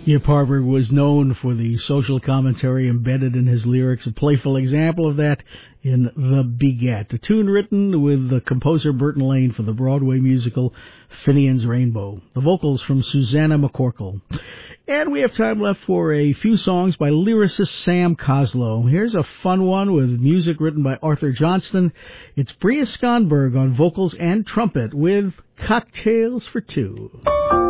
Skip Harburg was known for the social commentary embedded in his lyrics, a playful example of that in The Begat, a tune written with the composer Burton Lane for the Broadway musical Finian's Rainbow. The vocals from Susanna McCorkle. And we have time left for a few songs by lyricist Sam Coslow. Here's a fun one with music written by Arthur Johnston. It's Bria Skonberg on vocals and trumpet with Cocktails for Two.